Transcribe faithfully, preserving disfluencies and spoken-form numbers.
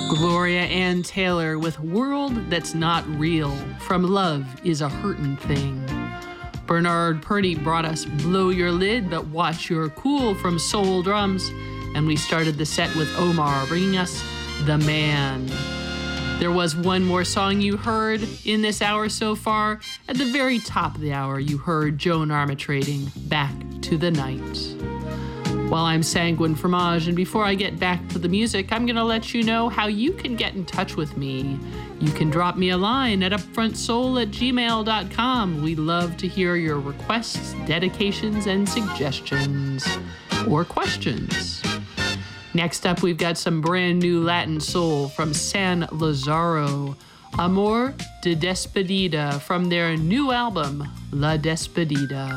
Gloria Ann Taylor with World That's Not Real from Love Is a Hurtin' Thing. Bernard Purdy brought us Blow Your Lid But Watch Your Cool from Soul Drums, and we started the set with Omar bringing us The Man. There was one more song you heard in this hour so far. At the very top of the hour, you heard Joan Armatrading Back to the Night. While I'm Sanguine Fromage, and before I get back to the music, I'm going to let you know how you can get in touch with me. You can drop me a line at upfrontsoul at gmail dot com. We love to hear your requests, dedications, and suggestions, or questions. Next up, we've got some brand new Latin soul from San Lazaro. Amor de Despedida from their new album, La Despedida.